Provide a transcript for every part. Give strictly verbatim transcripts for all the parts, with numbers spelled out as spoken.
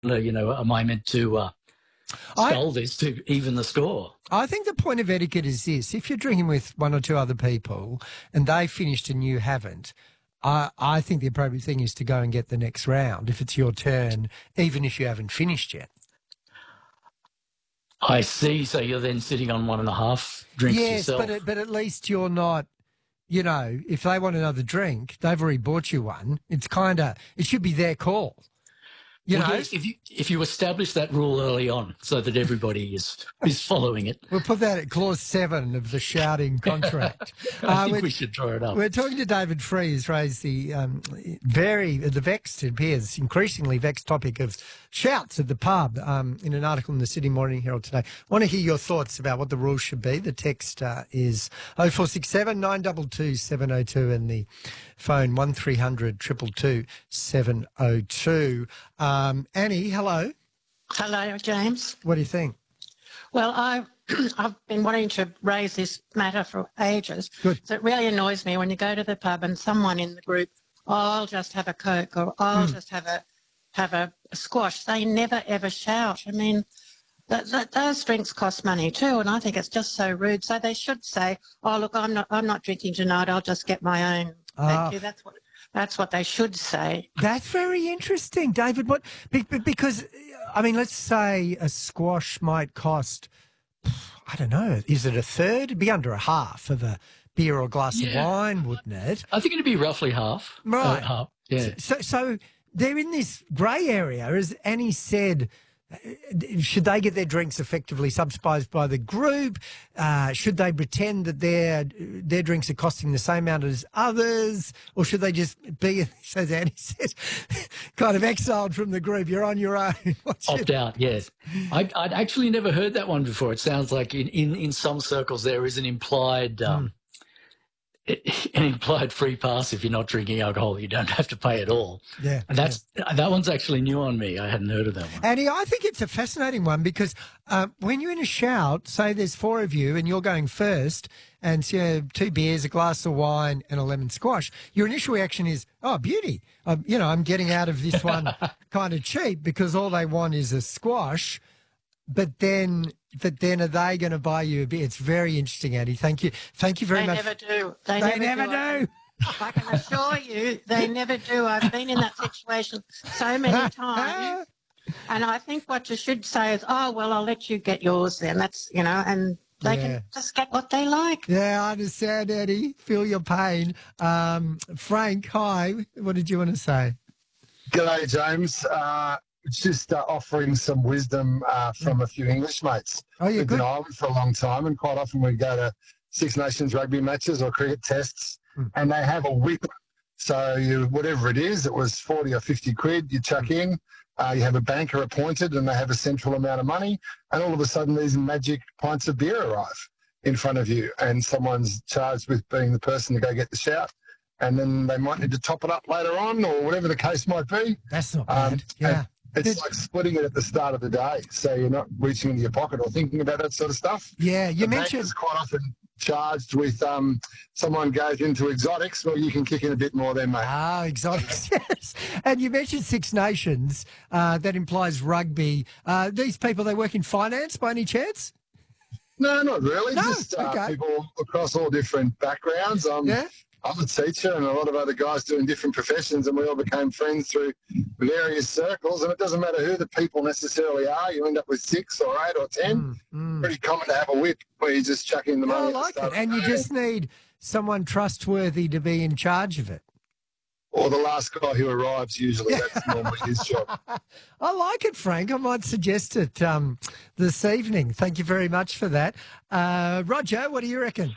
you know, am I meant to uh, scull I, this to even the score? I think the point of etiquette is this. If you're drinking with one or two other people and they finished and you haven't, I, I think the appropriate thing is to go and get the next round if it's your turn, even if you haven't finished yet. I see. So you're then sitting on one and a half drinks yes, yourself. Yes, but, but at least you're not, you know, if they want another drink, they've already bought you one. It's kind of, it should be their call. You well, know? Yes, if you if you establish that rule early on so that everybody is is following it. We'll put that at clause seven of the shouting contract. I uh, think we should draw it up. We're talking to David Free, who's raised the um, very, the vexed, it appears, increasingly vexed topic of shouts at the pub um, in an article in the Sydney Morning Herald today. I want to hear your thoughts about what the rules should be. The text uh, is oh four six seven, nine two two, seven oh two and the phone one three hundred, two two two, seven oh two. Um, Annie, hello. Hello, James. What do you think? Well, I've, I've been wanting to raise this matter for ages. Good. So it really annoys me when you go to the pub and someone in the group, oh, I'll just have a Coke or I'll mm. just have a have a, a squash. They never, ever shout. I mean, that, that, those drinks cost money too, and I think it's just so rude. So they should say, oh, look, I'm not I'm not drinking tonight. I'll just get my own. Thank uh, you. That's what That's what they should say. That's very interesting, David. What? Because, I mean, let's say a squash might cost, I don't know, is it a third? It'd be under a half of a beer or glass yeah. of wine, wouldn't it? I think it'd be roughly half. Right. Uh, half. Yeah. So, so they're in this grey area, as Annie said. Should they get their drinks effectively subsidised by the group? Uh, should they pretend that their their drinks are costing the same amount as others? Or should they just be, as Annie says, kind of exiled from the group? You're on your own. Opt your... out, yes. I, I'd actually never heard that one before. It sounds like in, in, in some circles there is an implied... Um, mm. an implied free pass if you're not drinking alcohol. You don't have to pay at all. Yeah, and that's yeah. that one's actually new on me. I hadn't heard of that one. Andy, I think it's a fascinating one because uh, when you're in a shout, say there's four of you and you're going first, and so, you know, two beers, a glass of wine, and a lemon squash, your initial reaction is, "Oh, beauty! Um, you know, I'm getting out of this one kind of cheap because all they want is a squash." But then, but then, are they going to buy you a beer? It's very interesting, Andy. Thank you, thank you very they much. Never do. They, they never, never do. do. I can assure you, they never do. I've been in that situation so many times, and I think what you should say is, "Oh, well, I'll let you get yours then." That's you know, and they yeah. can just get what they like. Yeah, I understand, Eddie. Feel your pain. Um, Frank, hi. What did you want to say? G'day, James. Uh, It's just uh, offering some wisdom uh, from a few English mates. Oh, yeah, good. Lived in Ireland for a long time, and quite often we go to Six Nations rugby matches or cricket tests, mm. and they have a whip. So you, whatever it is, it was forty or fifty quid, you chuck mm. in, uh, you have a banker appointed, and they have a central amount of money, and all of a sudden these magic pints of beer arrive in front of you, and someone's charged with being the person to go get the shout. And then they might need to top it up later on, or whatever the case might be. That's not bad. Um, yeah. It's Did, like splitting it at the start of the day, so you're not reaching into your pocket or thinking about that sort of stuff. Yeah, you the mentioned bank is quite often charged with um, someone goes into exotics, well, you can kick in a bit more then, mate. Ah, exotics, yes. And you mentioned Six Nations. Uh, that implies rugby. Uh, these people, they work in finance by any chance? No, not really. No, Just uh, okay. people across all different backgrounds. Um, yeah. I'm a teacher and a lot of other guys doing different professions, and we all became friends through various circles, and it doesn't matter who the people necessarily are. You end up with six or eight or ten. Mm, mm. Pretty common to have a whip where you just chuck in the money. I like it. And you just need someone trustworthy to be in charge of it. Or the last guy who arrives, usually. That's normally his job. I like it, Frank. I might suggest it um, this evening. Thank you very much for that. Uh, Roger, what do you reckon?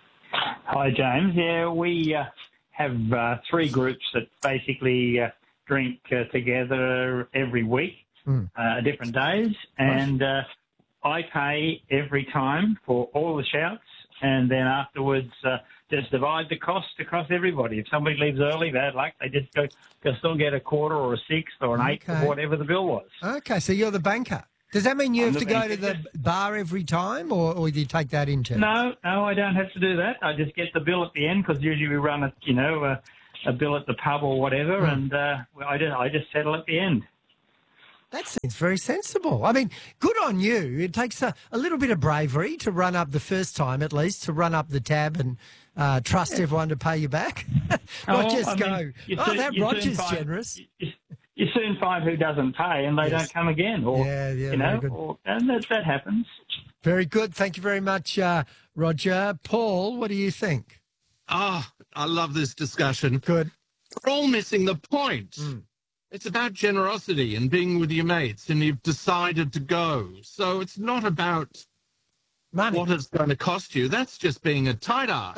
Hi, James. Yeah, we uh, have uh, three groups that basically uh, drink uh, together every week, mm. uh, different days, and uh, I pay every time for all the shouts, and then afterwards uh, just divide the cost across everybody. If somebody leaves early, bad luck, they just go, they'll still get a quarter or a sixth or an okay. eighth or whatever the bill was. Okay, so you're the banker. Does that mean you have to go to the bar every time, or, or do you take that into? No, no, I don't have to do that. I just get the bill at the end because usually we run a, you know, a, a bill at the pub or whatever, mm. and uh, I just I just settle at the end. That seems very sensible. I mean, good on you. It takes a, a little bit of bravery to run up the first time, at least, to run up the tab and uh, trust everyone to pay you back. Not Oh, just I go, mean, you oh, soon- that you soon Roger's find- generous. You, you soon find who doesn't pay and they Yes. don't come again. Or, Yeah, yeah, you know, very good. or, and that, that happens. Very good. Thank you very much, uh, Roger. Paul, what do you think? Ah, I love this discussion. Good. We're all missing the point. Mm. It's about generosity and being with your mates, and you've decided to go. So it's not about Money. what it's going to cost you. That's just being a tight ass.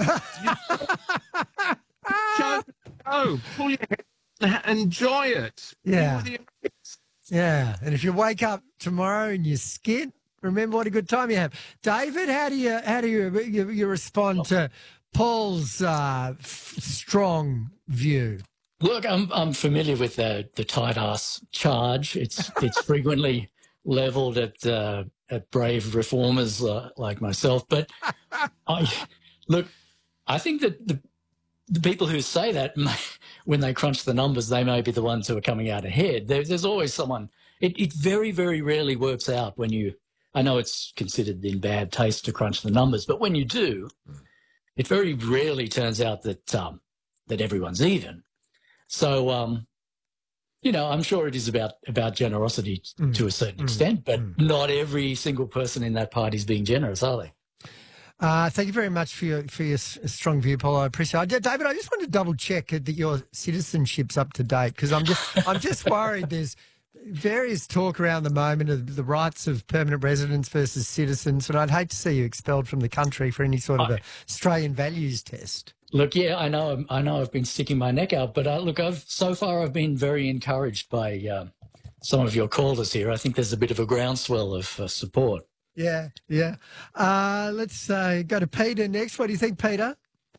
Just go, pull your head, enjoy it. Be Yeah. with your mates. Yeah, and if you wake up tomorrow and you skint, remember what a good time you have. David, how do you how do you you, you respond to Paul's uh, f- strong view? Look, I'm I'm familiar with the the tight ass charge. It's it's frequently levelled at uh, at brave reformers uh, like myself. But I look, I think that the the people who say that, may, when they crunch the numbers, they may be the ones who are coming out ahead. There, there's always someone. It, it very very rarely works out when you. I know it's considered in bad taste to crunch the numbers, but when you do, it very rarely turns out that um, that everyone's even. So, um, you know, I'm sure it is about, about generosity Mm. to a certain Mm. extent, but Mm. not every single person in that party is being generous, are they? Uh, thank you very much for your for your s- strong view, Paul. I appreciate it. David, I just want to double check that your citizenship's up to date because I'm just I'm just worried. There's various talk around the moment of the rights of permanent residents versus citizens, and I'd hate to see you expelled from the country for any sort of a Australian values test. Look, yeah, I know, I know, I've been sticking my neck out, but uh, look, I've so far I've been very encouraged by uh, some of your callers here. I think there's a bit of a groundswell of uh, support. Yeah, yeah. Uh, let's uh, go to Peter next. What do you think, Peter?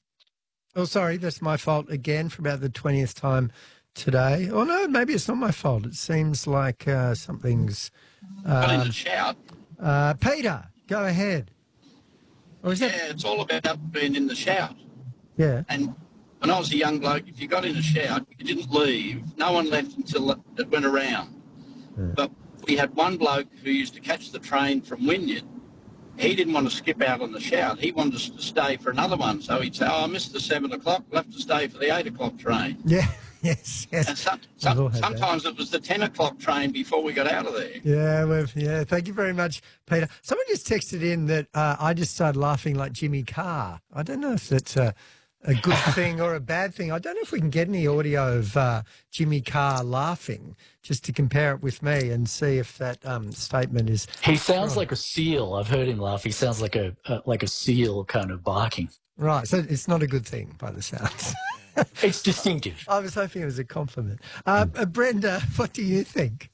Oh, sorry, that's my fault again for about the twentieth time today. Oh, no, maybe it's not my fault. It seems like uh, something's... Got in Um, the shout. uh, Peter, go ahead. Or is Yeah, that... it's all about being in the shout. Yeah. And when I was a young bloke, if you got in a shout, you didn't leave. No one left until it went around. Yeah. But we had one bloke who used to catch the train from Wynyard. He didn't want to skip out on the shout. He wanted us to stay for another one. So he'd say, oh, I missed the seven o'clock. We'll have to stay for the eight o'clock train. Yeah, yes, And yes. some, We've all some, had that. sometimes it was the ten o'clock train before we got out of there. Yeah, well, yeah. Thank you very much, Peter. Someone just texted in that uh, I just started laughing like Jimmy Carr. I don't know if that's a, a good thing or a bad thing. I don't know if we can get any audio of uh, Jimmy Carr laughing just to compare it with me and see if that um, statement is. He sounds Right. like a seal. I've heard him laugh. He sounds like a, a like a seal kind of barking. Right, so it's not a good thing by the sounds. It's distinctive. I was hoping it was a compliment. Uh, uh, Brenda, what do you think?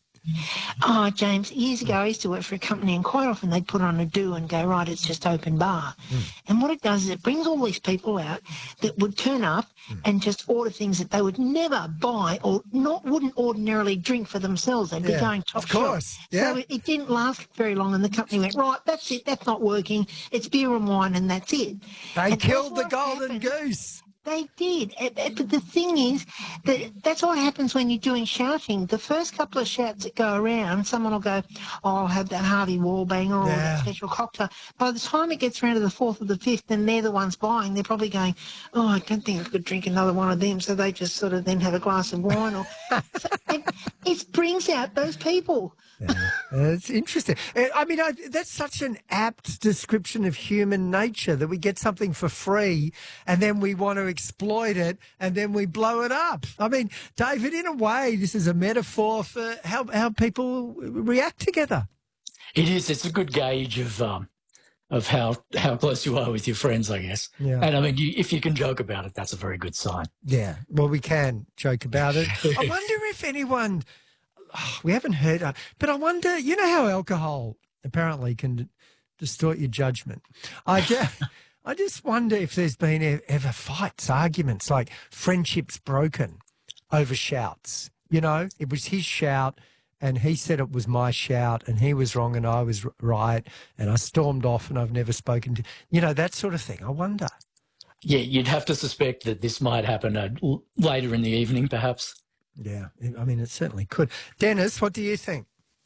Oh, James, years ago I used to work for a company and quite often they'd put on a do and go, right, it's just open bar. Mm. And what it does is it brings all these people out that would turn up Mm. and just order things that they would never buy or not wouldn't ordinarily drink for themselves. They'd Yeah, be going top of course, shelf. yeah. So it, it didn't last very long and the company went, right, that's it, that's not working. It's beer and wine and that's it. They And that's killed the what golden happened. goose. They did. Uh, uh, But the thing is that that's what happens when you're doing shouting. The first couple of shouts that go around, someone will go, oh, I'll have that Harvey Wallbanger or Yeah. that special cocktail. By the time it gets around to the fourth or the fifth and they're the ones buying, they're probably going, oh, I don't think I could drink another one of them. So they just sort of then have a glass of wine. Or so it, it brings out those people. Yeah, it's interesting. Uh, I mean, I, that's such an apt description of human nature that we get something for free and then we want to exploit it and then we blow it up. I mean, David, in a way, this is a metaphor for how, how people react together. It is. It's a good gauge of um, of how how close you are with your friends, I guess. Yeah. And I mean, you, if you can joke about it, that's a very good sign. Yeah, well, we can joke about it. I wonder if anyone, oh, we haven't heard, uh, but I wonder, you know how alcohol apparently can d- distort your judgment. I just, I just wonder if there's been e- ever fights, arguments, like friendships broken over shouts. You know, it was his shout and he said it was my shout and he was wrong and I was r- right and I stormed off and I've never spoken to, you know, that sort of thing. I wonder. Yeah, you'd have to suspect that this might happen uh, l- later in the evening, perhaps. Yeah, I mean, it certainly could. Dennis, what do you think?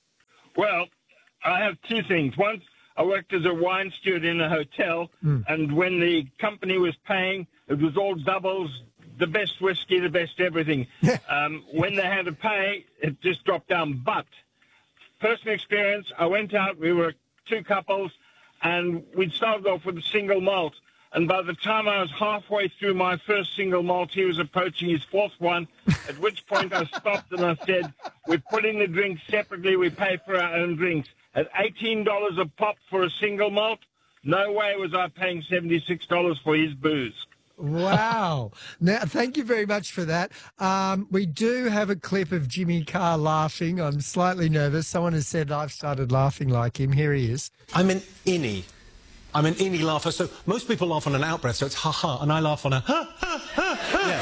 Well, I have two things. One, I worked as a wine steward in a hotel, mm. and when the company was paying, it was all doubles, the best whiskey, the best everything. um, when they had to pay, it just dropped down. But personal experience, I went out, we were two couples, and we'd started off with a single malt. And by the time I was halfway through my first single malt, he was approaching his fourth one, at which point I stopped and I said, we're putting the drinks separately, we pay for our own drinks. At eighteen dollars a pop for a single malt, no way was I paying seventy-six dollars for his booze. Wow. Now, thank you very much for that. Um, we do have a clip of Jimmy Carr laughing. I'm slightly nervous. Someone has said I've started laughing like him. Here he is. I'm an innie. I'm an innie laugher. So most people laugh on an out breath, so it's ha-ha, and I laugh on a ha, ha, ha,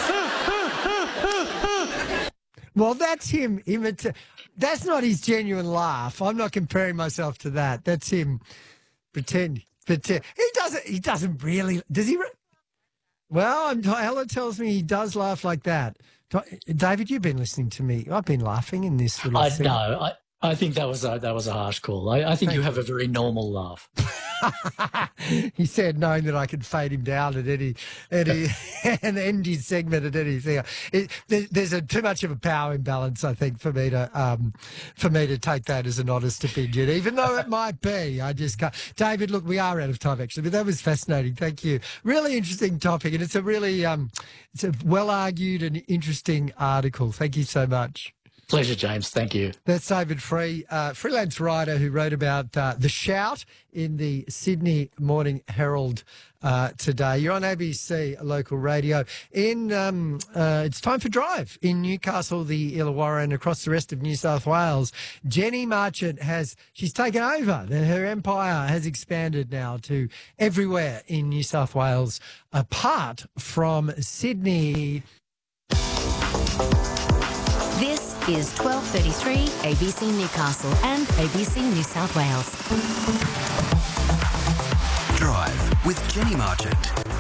ha. Yes. Well, that's him. Imita- that's not his genuine laugh. I'm not comparing myself to that. That's him pretend. pretend. He doesn't. He doesn't really. Does he? Re- well, I'm, Ella tells me he does laugh like that. David, you've been listening to me. I've been laughing in this little. I thing. know. I, I think that was a that was a harsh call. I, I think Thank you have a very normal laugh. He said, knowing that I could fade him down at any, any and end his segment at anything. It, there, there's a, too much of a power imbalance, I think, for me to um, for me to take that as an honest opinion, even though it might be. I just can't. David, look, we are out of time actually, but that was fascinating. Thank you. Really interesting topic, and it's a really um, it's a well argued and interesting article. Thank you so much. Pleasure, James. Thank you. That's David Free, uh, freelance writer who wrote about uh, The Shout in the Sydney Morning Herald uh, today. You're on A B C local radio. In um, uh, It's time for Drive in Newcastle, the Illawarra, and across the rest of New South Wales. Jenny Marchant has, she's taken over. Her empire has expanded now to everywhere in New South Wales, apart from Sydney. This is twelve thirty-three A B C Newcastle and A B C New South Wales. Drive with Jenny Marchant.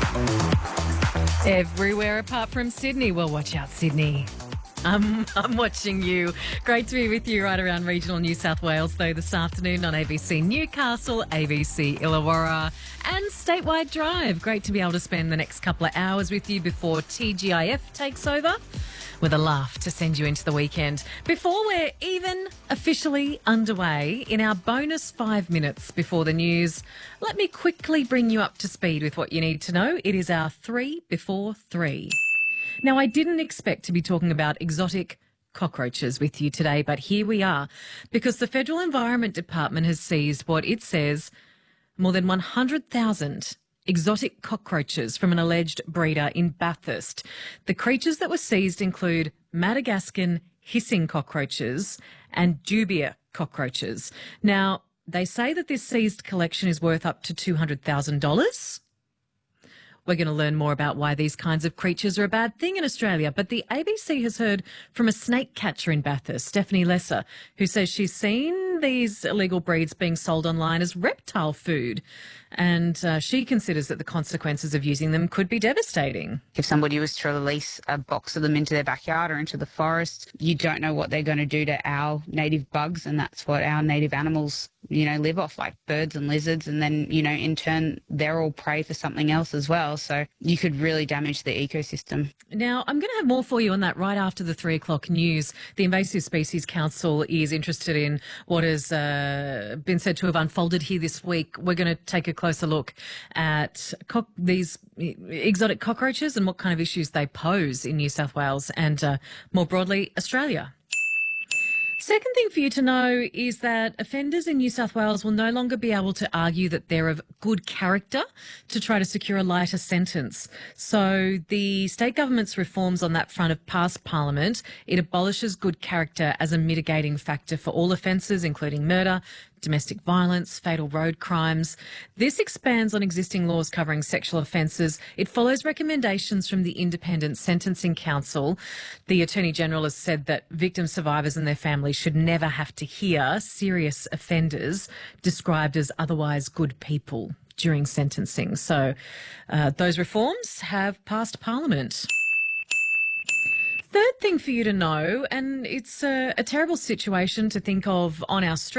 Everywhere apart from Sydney. Well, watch out, Sydney. Um, I'm watching you. Great to be with you right around regional New South Wales, though, this afternoon on A B C Newcastle, A B C Illawarra and Statewide Drive. Great to be able to spend the next couple of hours with you before T G I F takes over, with a laugh to send you into the weekend. Before we're even officially underway, in our bonus five minutes before the news, let me quickly bring you up to speed with what you need to know. It is our three before three. Now, I didn't expect to be talking about exotic cockroaches with you today, but here we are, because the Federal Environment Department has seized what it says more than one hundred thousand exotic cockroaches from an alleged breeder in Bathurst. The creatures that were seized include Madagascan hissing cockroaches and dubia cockroaches. Now, they say that this seized collection is worth up to two hundred thousand dollars. We're going to learn more about why these kinds of creatures are a bad thing in Australia. But the A B C has heard from a snake catcher in Bathurst, Stephanie Lesser, who says she's seen these illegal breeds being sold online as reptile food. And uh, she considers that the consequences of using them could be devastating. If somebody was to release a box of them into their backyard or into the forest, you don't know what they're going to do to our native bugs, and that's what our native animals, you know, live off, like birds and lizards, and then, you know, in turn, they're all prey for something else as well. So you could really damage the ecosystem. Now, I'm going to have more for you on that right after the three o'clock news. The Invasive Species Council is interested in what has uh, been said to have unfolded here this week. We're going to take a closer look at co- these exotic cockroaches and what kind of issues they pose in New South Wales and uh, more broadly Australia. Second thing for you to know is that offenders in New South Wales will no longer be able to argue that they're of good character to try to secure a lighter sentence. So the state government's reforms on that front have passed Parliament. It abolishes good character as a mitigating factor for all offences, including murder, domestic violence, fatal road crimes. This expands on existing laws covering sexual offences. It follows recommendations from the Independent Sentencing Council. The Attorney General has said that victim survivors and their families should never have to hear serious offenders described as otherwise good people during sentencing. So uh, those reforms have passed Parliament. Third thing for you to know, and it's a, a terrible situation to think of on our street.